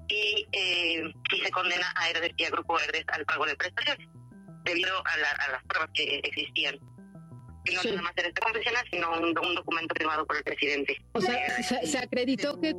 y se condena a Herdes y a Grupo Herdes al pago de prestaciones, debido a las pruebas que existían. Y no nada más era esta confesional, sino un documento firmado por el presidente. O sea, se acreditó que